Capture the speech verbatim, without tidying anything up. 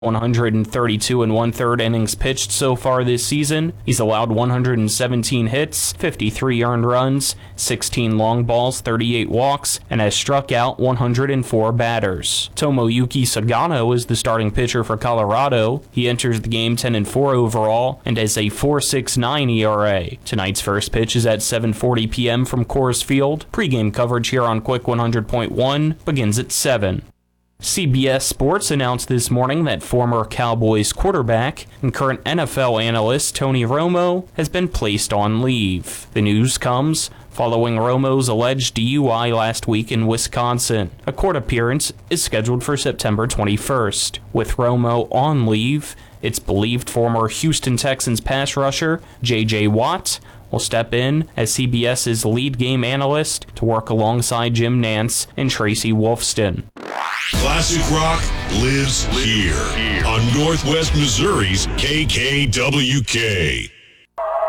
one hundred thirty-two and one-third innings pitched so far this season. He's allowed one hundred seventeen hits, fifty-three earned runs, sixteen long balls, thirty-eight walks, and has struck out one hundred four batters. Tomoyuki Sagano is the starting pitcher for Colorado. He enters the game ten and four overall and has a four point six nine E R A. Tonight's first pitch is at seven forty p.m. from Coors Field. Pre-game coverage here on Quick one hundred point one begins at seven. C B S Sports announced this morning that former Cowboys quarterback and current N F L analyst Tony Romo has been placed on leave. The news comes following Romo's alleged D U I last week in Wisconsin. A court appearance is scheduled for September twenty-first. With Romo on leave, it's believed former Houston Texans pass rusher J J Watt will step in as CBS's lead game analyst to work alongside Jim Nantz and Tracy Wolfston. Classic rock lives here on Northwest Missouri's K K W K.